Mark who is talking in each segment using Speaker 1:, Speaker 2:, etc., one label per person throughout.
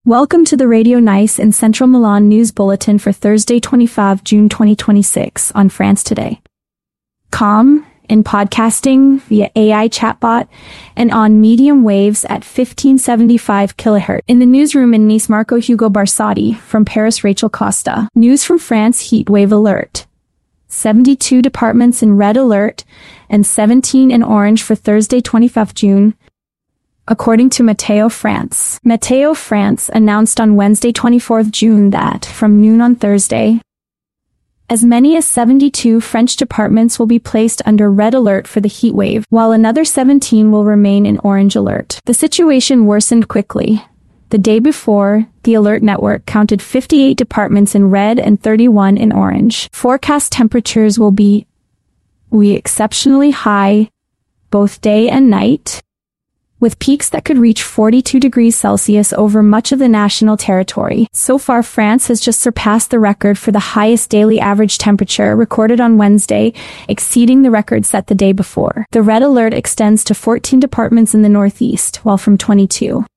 Speaker 1: Welcome to the Radio Nice in Central Milan News Bulletin for Thursday, 25 June 2026 on France Today. Com, in podcasting via AI chatbot, and on medium waves at 1575 kHz. In the newsroom in Nice, Marco Hugo Barsotti. From Paris, Rachel Costa. News from France, heat wave alert. 72 departments in red alert and 17 in orange for Thursday, 25 June. According to Météo France. Météo France announced on Wednesday, 24th June that, from noon on Thursday, as many as 72 French departments will be placed under red alert for the heat wave, while another 17 will remain in orange alert. The situation worsened quickly. The day before, the alert network counted 58 departments in red and 31 in orange. Forecast temperatures will be exceptionally high, both day and night, with peaks that could reach 42 degrees Celsius over much of the national territory. So far, France has just surpassed the record for the highest daily average temperature recorded on Wednesday, exceeding the record set the day before. The red alert extends to 14 departments in the northeast, while from 22:00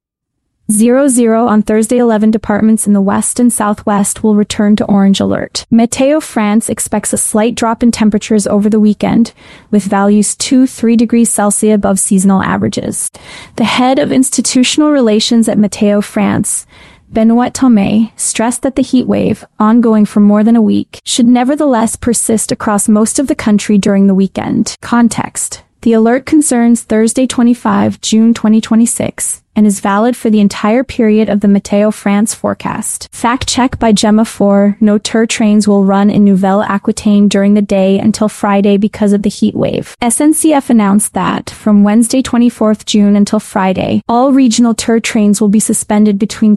Speaker 1: on Thursday 11 departments in the west and southwest will return to orange alert. Météo France expects a slight drop in temperatures over the weekend, with values 2-3 degrees Celsius above seasonal averages. The head of institutional relations at Météo France, Benoît Thomé, stressed that the heat wave, ongoing for more than a week, should nevertheless persist across most of the country during the weekend. Context: the alert concerns Thursday, 25 June 2026, and is valid for the entire period of the Météo France forecast. Fact check by Gemma 4. No TER trains will run in Nouvelle Aquitaine during the day until Friday because of the heat wave. SNCF announced that, from Wednesday 24th June until Friday, all regional TER trains will be suspended between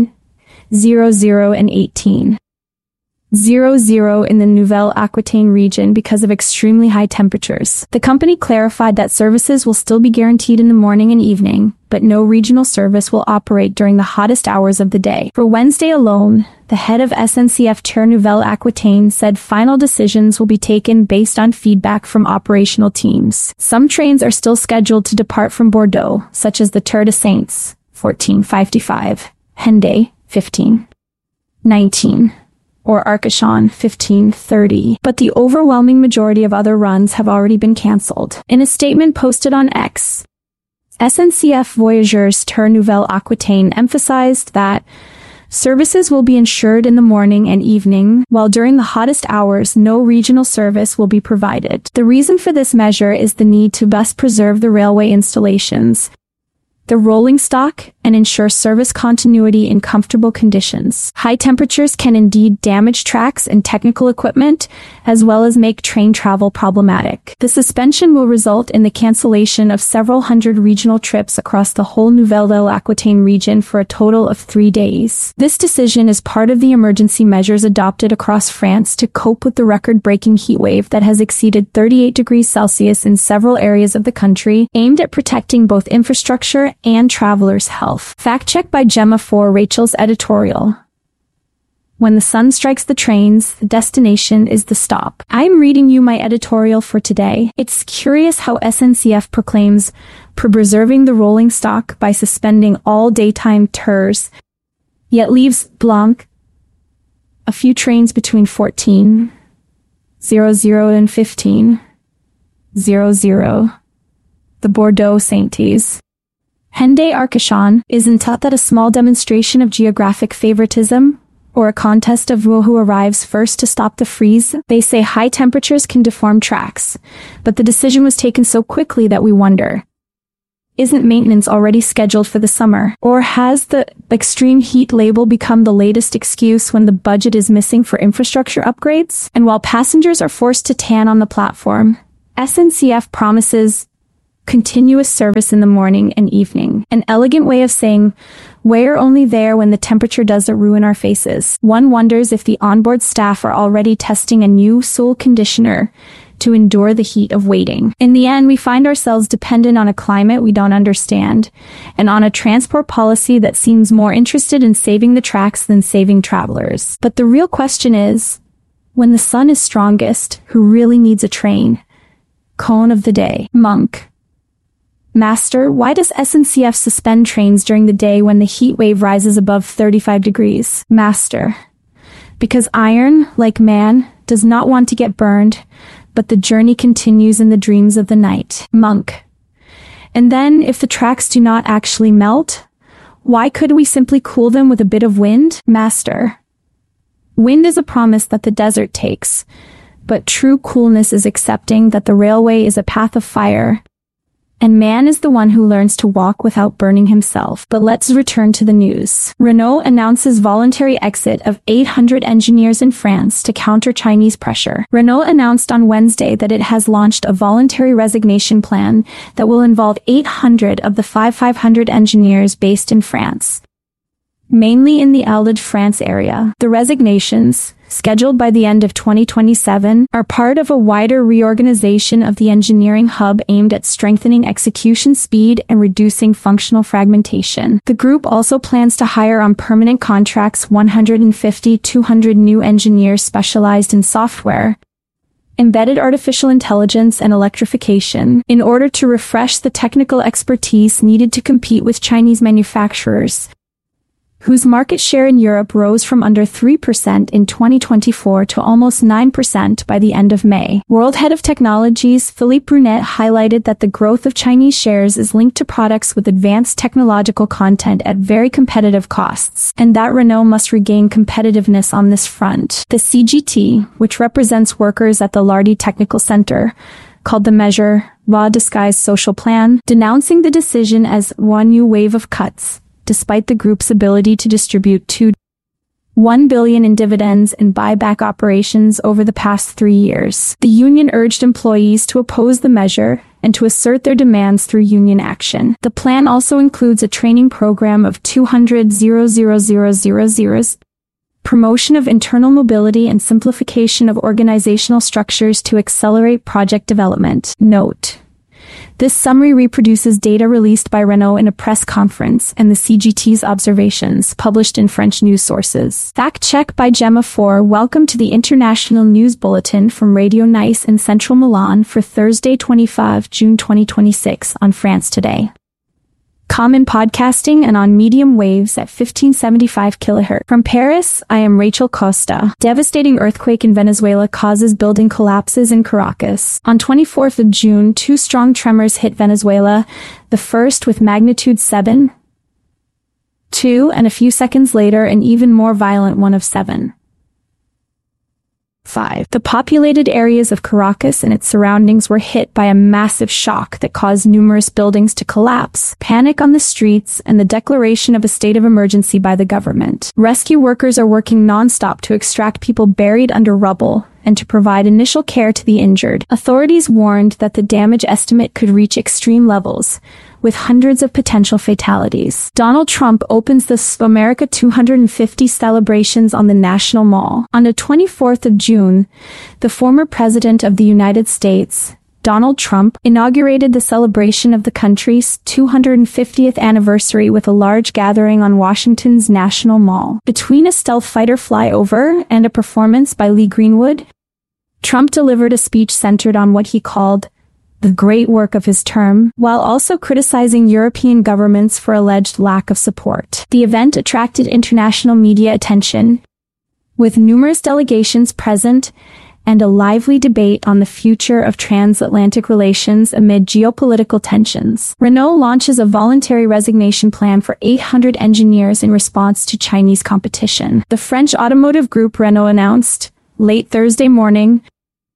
Speaker 1: 10:00 and 18:00 in the Nouvelle Aquitaine region because of extremely high temperatures. The company clarified that services will still be guaranteed in the morning and evening, but no regional service will operate during the hottest hours of the day. For Wednesday alone, the head of SNCF TER Nouvelle Aquitaine said final decisions will be taken based on feedback from operational teams. Some trains are still scheduled to depart from Bordeaux, such as the TER de Saintes, 1455, Hendaye, 1519. Or Arcachon, 1530, but the overwhelming majority of other runs have already been cancelled. In a statement posted on X, SNCF Voyageurs TER Nouvelle Aquitaine emphasized that services will be ensured in the morning and evening, while during the hottest hours no regional service will be provided. The reason for this measure is the need to best preserve the railway installations, the rolling stock, and ensure service continuity in comfortable conditions. High temperatures can indeed damage tracks and technical equipment, as well as make train travel problematic. The suspension will result in the cancellation of several hundred regional trips across the whole Nouvelle Aquitaine region for a total of 3 days. This decision is part of the emergency measures adopted across France to cope with the record-breaking heat wave that has exceeded 38 degrees Celsius in several areas of the country, aimed at protecting both infrastructure and travelers' health. Fact check by Gemma 4. Rachel's editorial. When the sun strikes the trains, the destination is the stop. I'm reading you my editorial for today. It's curious how SNCF proclaims preserving the rolling stock by suspending all daytime TERs, yet leaves blank a few trains between 14:00 and 15:00. The Bordeaux Saintes, Hendaye Arcachon. Isn't that a small demonstration of geographic favoritism? Or a contest of who arrives first to stop the freeze? They say high temperatures can deform tracks, but the decision was taken so quickly that we wonder, isn't maintenance already scheduled for the summer? Or has the extreme heat label become the latest excuse when the budget is missing for infrastructure upgrades? And while passengers are forced to tan on the platform, SNCF promises continuous service in the morning and evening. An elegant way of saying, we're only there when the temperature doesn't ruin our faces. One wonders if the onboard staff are already testing a new soul conditioner to endure the heat of waiting. In the end, we find ourselves dependent on a climate we don't understand, and on a transport policy that seems more interested in saving the tracks than saving travelers. But the real question is, when the sun is strongest, who really needs a train? Cone of the day. Monk. Master, why does SNCF suspend trains during the day when the heat wave rises above 35 degrees? Master, because iron, like man, does not want to get burned, but the journey continues in the dreams of the night. Monk, and then if the tracks do not actually melt, why could we simply cool them with a bit of wind? Master, wind is a promise that the desert takes, but true coolness is accepting that the railway is a path of fire, and man is the one who learns to walk without burning himself. But let's return to the news. Renault announces voluntary exit of 800 engineers in France to counter Chinese pressure. Renault announced on Wednesday that it has launched a voluntary resignation plan that will involve 800 of the 500 engineers based in France, mainly in the Île-de-France area. The resignations, scheduled by the end of 2027, are part of a wider reorganization of the engineering hub aimed at strengthening execution speed and reducing functional fragmentation. The group also plans to hire on permanent contracts 150-200 new engineers specialized in software, embedded artificial intelligence, and electrification, in order to refresh the technical expertise needed to compete with Chinese manufacturers, whose market share in Europe rose from under 3% in 2024 to almost 9% by the end of May. World Head of Technologies Philippe Brunet highlighted that the growth of Chinese shares is linked to products with advanced technological content at very competitive costs, and that Renault must regain competitiveness on this front. The CGT, which represents workers at the Lardy Technical Center, called the measure "Raw Disguised Social Plan," denouncing the decision as one new wave of cuts, despite the group's ability to distribute $1 billion in dividends and buyback operations over the past 3 years. The union urged employees to oppose the measure and to assert their demands through union action. The plan also includes a training program of 200,000, promotion of internal mobility, and simplification of organizational structures to accelerate project development. Note: this summary reproduces data released by Renault in a press conference and the CGT's observations published in French news sources. Fact check by Gemma 4. Welcome to the International News Bulletin from Radio Nice in central Milan for Thursday, 25 June 2026 on France Today. Common podcasting and on medium waves at 1575 kHz. From Paris, I am Rachel Costa. Devastating earthquake in Venezuela causes building collapses in Caracas. On 24th of June, 2 strong tremors hit Venezuela, the first with magnitude 7.2 and a few seconds later an even more violent one of 7.5. The populated areas of Caracas and its surroundings were hit by a massive shock that caused numerous buildings to collapse, panic on the streets, and the declaration of a state of emergency by the government. Rescue workers are working non-stop to extract people buried under rubble and to provide initial care to the injured. Authorities warned that the damage estimate could reach extreme levels, with hundreds of potential fatalities. Donald Trump opens the America 250 celebrations on the National Mall. On the 24th of June, the former president of the United States, Donald Trump, inaugurated the celebration of the country's 250th anniversary with a large gathering on Washington's National Mall. Between a stealth fighter flyover and a performance by Lee Greenwood, Trump delivered a speech centered on what he called the great work of his term, while also criticizing European governments for alleged lack of support. The event attracted international media attention, with numerous delegations present and a lively debate on the future of transatlantic relations amid geopolitical tensions. Renault launches a voluntary resignation plan for 800 engineers in response to Chinese competition. The French automotive group Renault announced, late Thursday morning,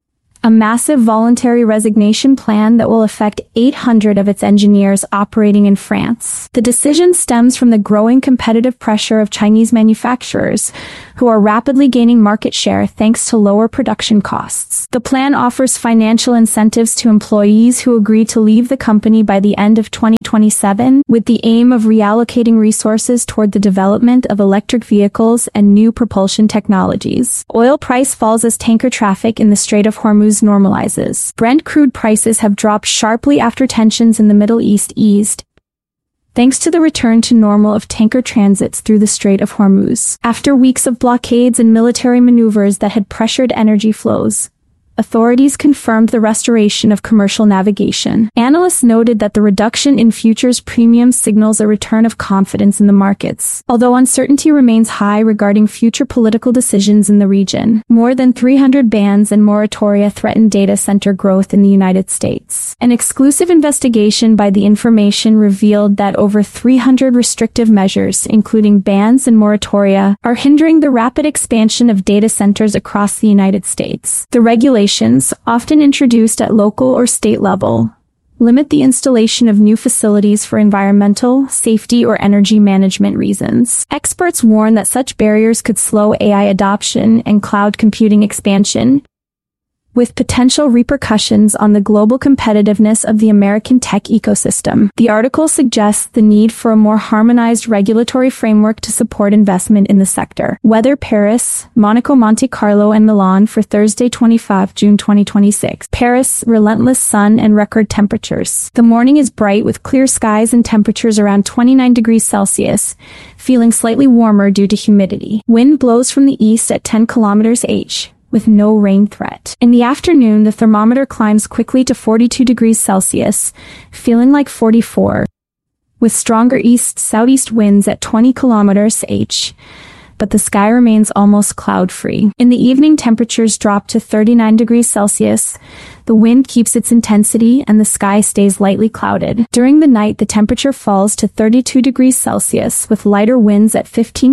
Speaker 1: a massive voluntary resignation plan that will affect 800 of its engineers operating in France. The decision stems from the growing competitive pressure of Chinese manufacturers, who are rapidly gaining market share thanks to lower production costs. The plan offers financial incentives to employees who agree to leave the company by the end of 2027, with the aim of reallocating resources toward the development of electric vehicles and new propulsion technologies. Oil price falls as tanker traffic in the Strait of Hormuz normalizes. Brent crude prices have dropped sharply after tensions in the Middle East eased, thanks to the return to normal of tanker transits through the Strait of Hormuz. After weeks of blockades and military maneuvers that had pressured energy flows, authorities confirmed the restoration of commercial navigation. Analysts noted that the reduction in futures premiums signals a return of confidence in the markets, although uncertainty remains high regarding future political decisions in the region. More than 300 bans and moratoria threaten data center growth in the United States. An exclusive investigation by The Information revealed that over 300 restrictive measures, including bans and moratoria, are hindering the rapid expansion of data centers across the United States. The regulations, often introduced at local or state level, limit the installation of new facilities for environmental, safety, or energy management reasons. Experts warn that such barriers could slow AI adoption and cloud computing expansion, with potential repercussions on the global competitiveness of the American tech ecosystem. The article suggests the need for a more harmonized regulatory framework to support investment in the sector. Weather: Paris, Monaco, Monte Carlo, and Milan for Thursday, 25 June 2026. Paris, relentless sun and record temperatures. The morning is bright with clear skies and temperatures around 29 degrees Celsius, feeling slightly warmer due to humidity. Wind blows from the east at 10 km/h. With no rain threat. In the afternoon, the thermometer climbs quickly to 42 degrees Celsius, feeling like 44, with stronger east-southeast winds at 20 km/h, but the sky remains almost cloud-free. In the evening, temperatures drop to 39 degrees Celsius. The wind keeps its intensity and the sky stays lightly clouded. During the night, the temperature falls to 32 degrees Celsius with lighter winds at 15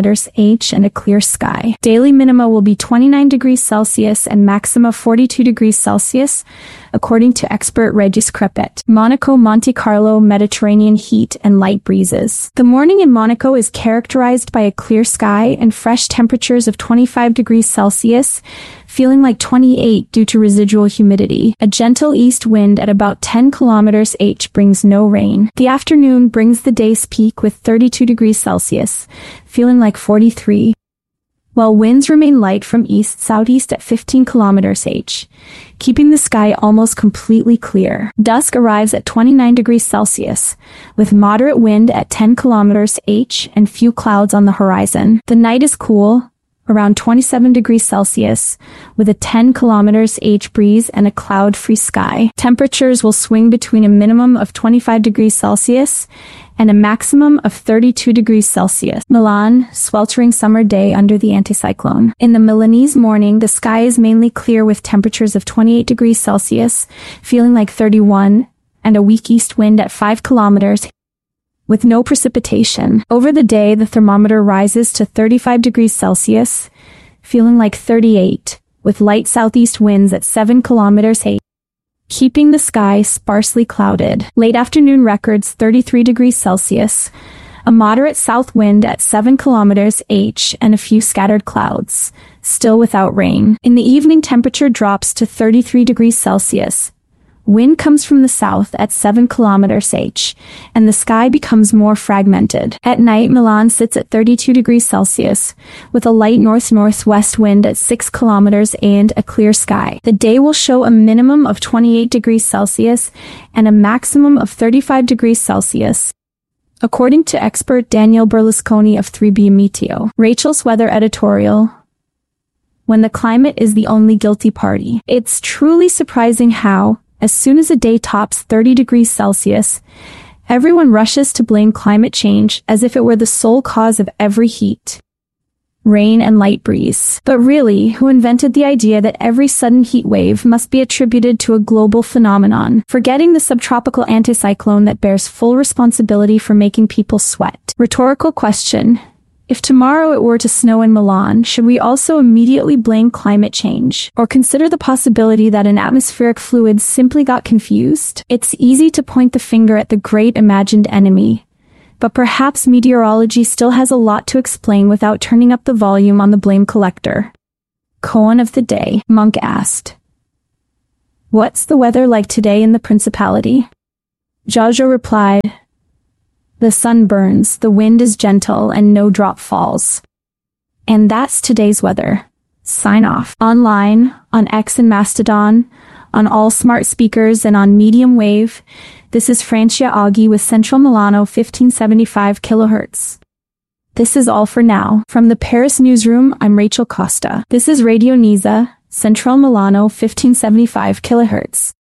Speaker 1: km/h and a clear sky. Daily minima will be 29 degrees Celsius and maxima 42 degrees Celsius, according to expert Regis Crepet. Monaco, Monte Carlo, Mediterranean heat and light breezes. The morning in Monaco is characterized by a clear sky and fresh temperatures of 25 degrees Celsius, feeling like 28 due to residual humidity. A gentle east wind at about 10 km/h brings no rain. The afternoon brings the day's peak with 32 degrees Celsius, feeling like 43, while winds remain light from east-southeast at 15 km/h, keeping the sky almost completely clear. Dusk arrives at 29 degrees Celsius, with moderate wind at 10 km/h and few clouds on the horizon. The night is cool, around 27 degrees Celsius, with a 10 km/h breeze and a cloud-free sky. Temperatures will swing between a minimum of 25 degrees Celsius and a maximum of 32 degrees Celsius. Milan, sweltering summer day under the anticyclone. In the Milanese morning, the sky is mainly clear with temperatures of 28 degrees Celsius, feeling like 31, and a weak east wind at 5 km, with no precipitation. Over the day, the thermometer rises to 35 degrees Celsius, feeling like 38, with light southeast winds at 7 km/h, keeping the sky sparsely clouded. Late afternoon records 33 degrees Celsius, a moderate south wind at 7 km/h, and a few scattered clouds, still without rain. In the evening, temperature drops to 33 degrees Celsius. Wind comes from the south at 7 km/h, and the sky becomes more fragmented. At night, Milan sits at 32 degrees Celsius, with a light north-northwest wind at 6 km and a clear sky. The day will show a minimum of 28 degrees Celsius and a maximum of 35 degrees Celsius, according to expert Daniel Berlusconi of 3B Meteo. Rachel's weather editorial: when the climate is the only guilty party. It's truly surprising how, as soon as a day tops 30 degrees Celsius, everyone rushes to blame climate change as if it were the sole cause of every heat, rain, and light breeze. But really, who invented the idea that every sudden heat wave must be attributed to a global phenomenon, forgetting the subtropical anticyclone that bears full responsibility for making people sweat? Rhetorical question: if tomorrow it were to snow in Milan, should we also immediately blame climate change? Or consider the possibility that an atmospheric fluid simply got confused? It's easy to point the finger at the great imagined enemy, but perhaps meteorology still has a lot to explain without turning up the volume on the blame collector. Koan of the day. Monk asked, "What's the weather like today in the Principality?" Jojo replied, "The sun burns, the wind is gentle, and no drop falls." And that's today's weather. Sign off. Online, on X and Mastodon, on all smart speakers, and on medium wave, this is Francia Aghi with Central Milano 1575 kHz. This is all for now. From the Paris newsroom, I'm Rachel Costa. This is Radio Niza, Central Milano 1575 kHz.